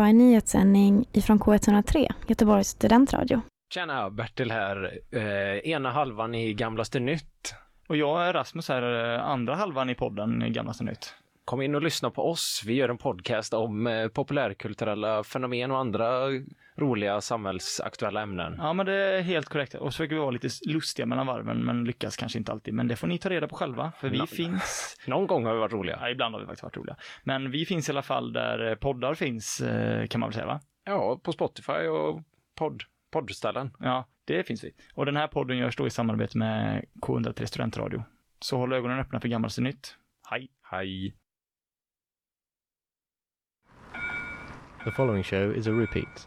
var en nyhetssändning ifrån K103, Göteborgs studentradio. Tjena, Bertil här. Ena halvan i Gamlaste Nytt. Och jag är Rasmus här, andra halvan i podden i Gamlaste Nytt. Kom in och lyssna på oss. Vi gör en podcast om populärkulturella fenomen och andra roliga samhällsaktuella ämnen. Ja, men det är helt korrekt. Och så försöker vi vara lite lustiga mellan varven, men lyckas kanske inte alltid. Men det får ni ta reda på själva, för vi finns... Någon gång har vi varit roliga. Ja, ibland har vi faktiskt varit roliga. Men vi finns i alla fall där poddar finns, kan man väl säga, va? Ja, på Spotify och poddställen. Ja, det finns vi. Och den här podden görs då i samarbete med K103 Studentradio. Så håll ögonen öppna för Gamlaste Nytt. Hej! Hej! The following show is a repeat.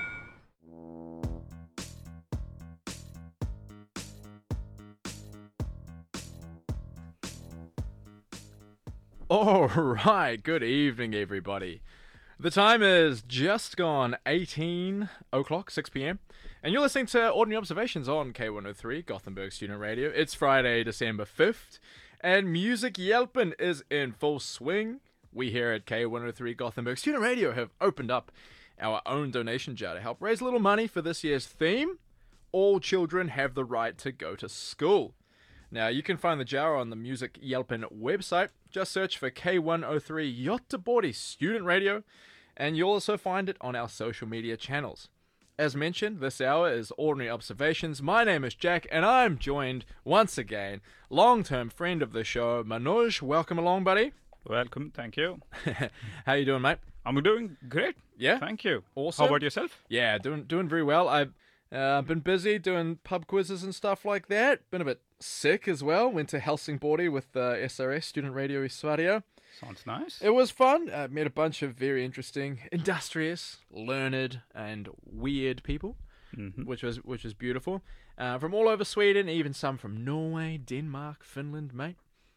All right, good evening, everybody. The time is just gone 18 o'clock, 6 p.m. And you're listening to Ordinary Observations on K103, Gothenburg Student Radio. It's Friday, December 5th, and Music Yelpin is in full swing. We here at K103 Gothenburg Student Radio have opened up our own donation jar to help raise a little money for this year's theme. All children have the right to go to school. Now, you can find the jar on the Music Yelpin website. Just search for K103 Göteborg Student Radio, and you'll also find it on our social media channels. As mentioned, this hour is Ordinary Observations. My name is Jack, and I'm joined once again, long-term friend of the show, Manoj. Welcome along, buddy. Welcome, thank you. How you doing, mate? I'm doing great. Yeah? Thank you. Awesome. How about yourself? Yeah, doing very well. I've been busy doing pub quizzes and stuff like that. Been a bit sick as well. Went to Helsingborg with SRS, Student Radio i Sverige. Sounds nice. It was fun. Met a bunch of very interesting, industrious, learned, and weird people, which was beautiful. From all over Sweden, even some from Norway, Denmark, Finland, mate.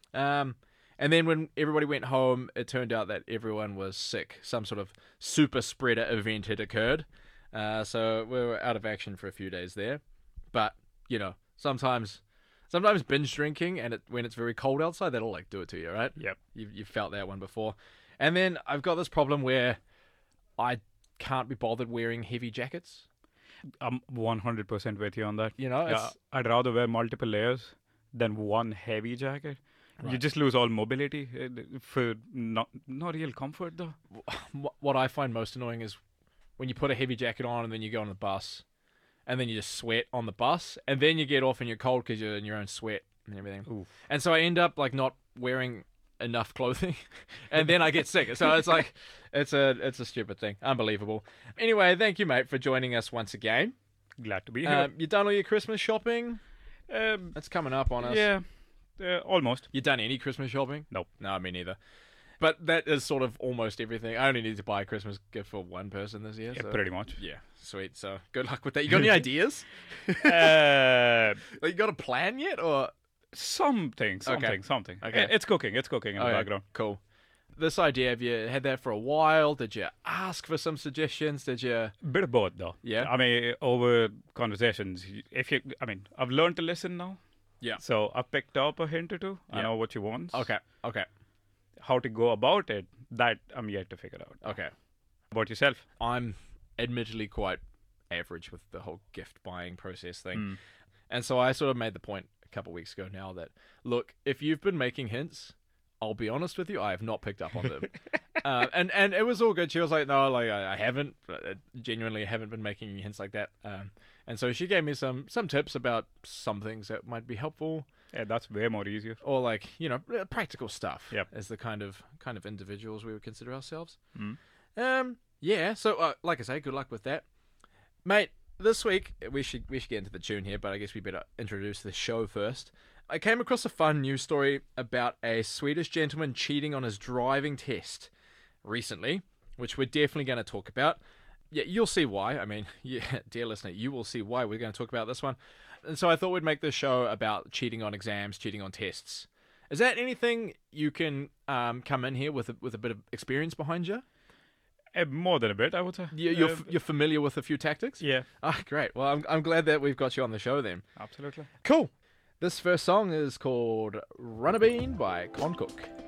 And then when everybody went home, it turned out that everyone was sick. Some sort of super spreader event had occurred. So we were out of action for a few days there. But, you know, sometimes binge drinking, and when it's very cold outside, that'll like do it to you, right? Yep. You've felt that one before. And then I've got this problem where I can't be bothered wearing heavy jackets. I'm 100% with you on that. You know, yeah, I'd rather wear multiple layers than one heavy jacket. Right. You just lose all mobility for not real comfort, though. What I find most annoying is when you put a heavy jacket on and then you go on the bus, and then you just sweat on the bus, and then you get off and you're cold because you're in your own sweat and everything. Oof. And so I end up like not wearing enough clothing, and then I get sick. So it's like it's a stupid thing. Unbelievable. Anyway, thank you, mate, for joining us once again. Glad to be here. You done all your Christmas shopping? It's coming up on us. Yeah, almost. You done any Christmas shopping? Nope. No, me neither. But that is sort of almost everything. I only need to buy a Christmas gift for one person this year. Yeah, so. pretty much. Yeah, sweet. So good luck with that. You got any ideas? Like, you got a plan yet, or something. Okay. It's cooking in the background. Cool. This idea, have you had that for a while? Did you ask for some suggestions? Did you? Bit of both, though. Yeah. I mean, over conversations, I've learned to listen now. Yeah. So I've picked up a hint or two. Yeah. I know what you want. Okay. How to go about it, that I'm yet to figure out. Okay. About yourself? I'm admittedly quite average with the whole gift buying process thing. And so I sort of made the point a couple of weeks ago now that, look, if you've been making hints, I'll be honest with you, I have not picked up on them. And it was all good. She was like, no, like I haven't. Genuinely haven't been making any hints like that. And so she gave me some tips about some things that might be helpful. Yeah, that's way more easier. Or like, you know, practical stuff. Yep. As the kind of individuals we would consider ourselves. Yeah, so like I say, good luck with that. Mate, this week, we should get into the tune here, but I guess we better introduce the show first. I came across a fun news story about a Swedish gentleman cheating on his driving test recently, which we're definitely going to talk about. Yeah, you'll see why. I mean, yeah, dear listener, you will see why we're going to talk about this one. And so I thought we'd make this show about cheating on exams, cheating on tests. Is that anything you can come in here with a bit of experience behind you? More than a bit, I would say. You're familiar with a few tactics? Yeah. Ah, great. Well, I'm glad that we've got you on the show then. Absolutely. Cool. This first song is called Runabine by Con Cook.